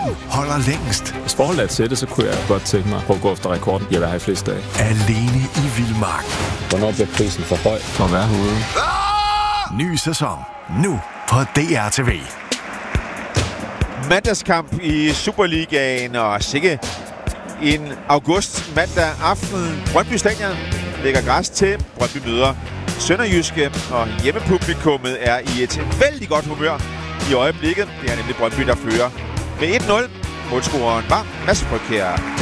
Hvem holder længst? Hvis forholdet er til det, så kunne jeg godt tænke mig at gå efter rekorden. Jeg vil have flest dage. Alene i vildmark. Hvornår bliver prisen for høj for at være herude? Ny sæson. Nu på DRTV. Mandagskamp i Superligaen, og sikke en august mandag aften. Brøndby Stadion lægger græs til. Brøndby møder Sønderjyske, og hjemmepublikummet er i et vældig godt humør i øjeblikket. Det er nemlig Brøndby, der fører med 1-0. Målscoreren var Mads Brygkjær.